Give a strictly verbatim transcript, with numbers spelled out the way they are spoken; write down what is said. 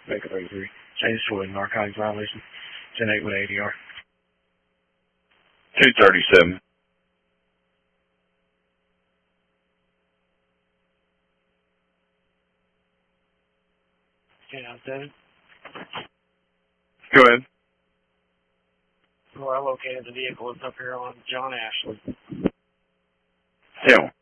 Baker thirty-three. Change to a narcotics violation. ten eight with A D R. two thirty-seven. ten out seven. Go ahead. Well, I located the vehicle. It's up here on John Ashley. Yeah.